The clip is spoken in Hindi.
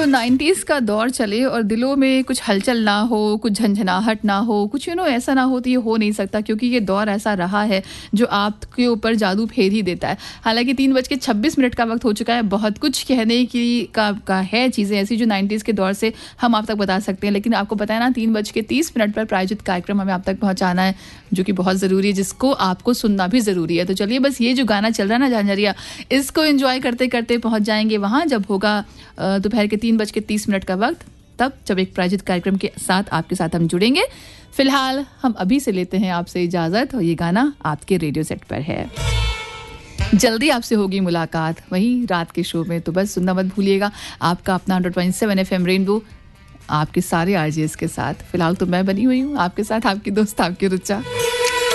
90s का दौर चले और दिलों में कुछ हलचल ना हो, कुछ झंझनाहट ना हो, कुछ ऐसा ना हो, तो ये हो नहीं सकता, क्योंकि ये दौर ऐसा रहा है जो आपके ऊपर जादू फेर ही देता है। हालांकि 3:26 का वक्त हो चुका है। बहुत कुछ कहने की का है, चीज़ें ऐसी जो 90s के दौर से हम आप तक बता सकते हैं, लेकिन आपको पता है ना, 3:30 पर प्रायोजित कार्यक्रम हमें आप तक पहुँचाना है, जो कि बहुत ज़रूरी है, जिसको आपको सुनना भी ज़रूरी है। तो चलिए, बस ये जो गाना चल रहा है ना, झांझरिया, इसको एंजॉय करते करते पहुँच जाएंगे वहाँ जब होगा दोपहर के 3:30 का वक्त, तब जब एक प्रायोजित कार्यक्रम के साथ आपके साथ हम जुड़ेंगे। फिलहाल हम अभी से लेते हैं आपसे इजाज़त, और ये गाना आपके रेडियो सेट पर है। जल्दी आपसे होगी मुलाकात वही रात के शो में, तो बस सुनना मत भूलिएगा। आपका अपना 100.7 FM रेनबो, आपके सारे आरजेस के साथ। फिलहाल तो मैं बनी हुई हूँ आपके साथ, आपकी दोस्त, आपकी रुचा।